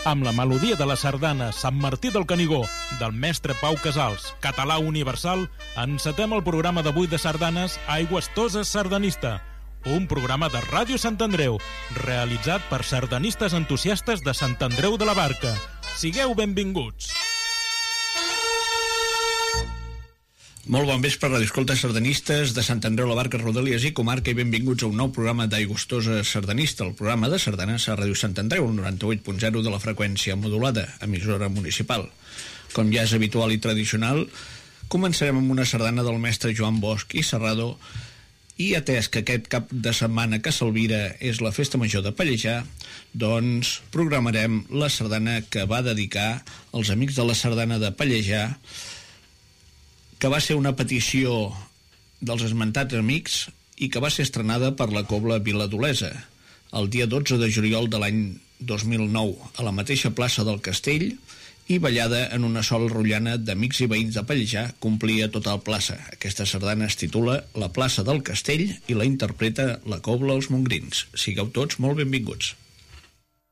Amb la melodia de la sardana Sant Martí del Canigó, del mestre Pau Casals, català universal, encetem el programa d'avui de sardanes Aigües Toses Sardanista, un programa de Ràdio Sant Andreu, realitzat per sardanistes entusiastes de Sant Andreu de la Barca. Sigueu benvinguts! Molt bon vespre, radioescoltes sardanistes de Sant Andreu, la Barca, Rodalies i Comarca, i benvinguts a un nou programa d'Aigües Toses Sardanista, el programa de sardanes a Ràdio Sant Andreu, el 98.0 de la freqüència modulada, emissora municipal. Com ja és habitual i tradicional, començarem amb una sardana del mestre Joan Bosch i Serrado, i atès que aquest cap de setmana que s'alvira és la Festa Major de Pallejà, doncs programarem la sardana que va dedicar als amics de la sardana de Pallejà, que va ser una petició dels esmentats amics i que va ser estrenada per la Cobla Viladolesa el dia 12 de juliol de l'any 2009 a la mateixa plaça del Castell, i ballada en una sola rotllana d'amics i veïns de Pallejà complia tota la plaça. Aquesta sardana es titula La plaça del Castell i la interpreta la Cobla Els Mongrins. Sigueu tots molt benvinguts.